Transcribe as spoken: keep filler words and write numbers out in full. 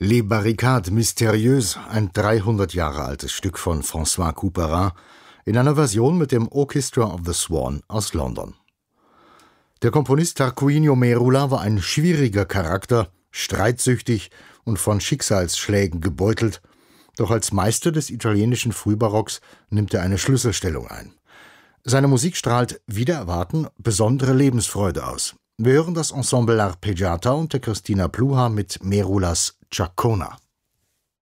Les Barricades Mystérieuses, ein dreihundert Jahre altes Stück von François Couperin, in einer Version mit dem Orchestra of the Swan aus London. Der Komponist Tarquinio Merula war ein schwieriger Charakter, streitsüchtig und von Schicksalsschlägen gebeutelt, doch als Meister des italienischen Frühbarocks nimmt er eine Schlüsselstellung ein. Seine Musik strahlt, wider Erwarten, besondere Lebensfreude aus. Wir hören das Ensemble L'Arpeggiata unter Christina Pluhar mit Merulas Chacona.